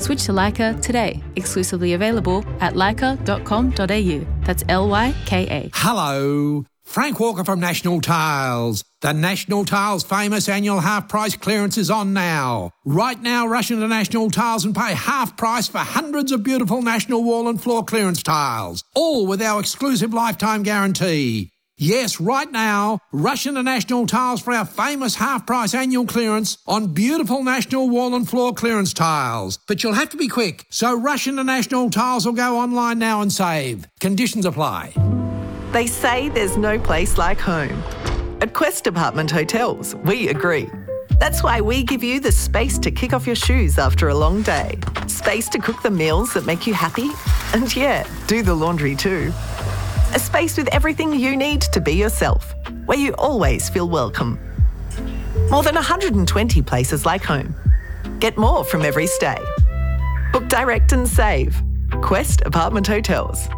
Switch to Leica today. Exclusively available at leica.com.au. That's Lyka. Hello, Frank Walker from National Tiles. The National Tiles famous annual half-price clearance is on now. Right now, rush into National Tiles and pay half price for hundreds of beautiful National wall and floor clearance tiles, all with our exclusive lifetime guarantee. Yes, right now, rush into National Tiles for our famous half-price annual clearance on beautiful National wall and floor clearance tiles. But you'll have to be quick, so rush into National Tiles or go online now and save. Conditions apply. They say there's no place like home. At Quest Apartment Hotels, we agree. That's why we give you the space to kick off your shoes after a long day. Space to cook the meals that make you happy. And yeah, do the laundry too. A space with everything you need to be yourself, where you always feel welcome. More than 120 places like home. Get more from every stay. Book direct and save. Quest Apartment Hotels.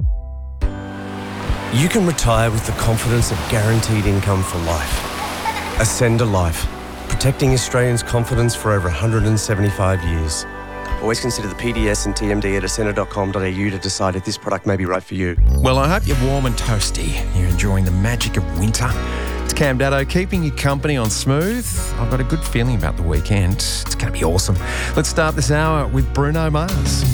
You can retire with the confidence of guaranteed income for life. Ascend a Life, protecting Australians' confidence for over 175 years. Always consider the PDS and TMD at ascender.com.au to decide if this product may be right for you. Well, I hope you're warm and toasty. You're enjoying the magic of winter. It's Cam Daddo keeping you company on Smooth. I've got a good feeling about the weekend. It's going to be awesome. Let's start this hour with Bruno Mars.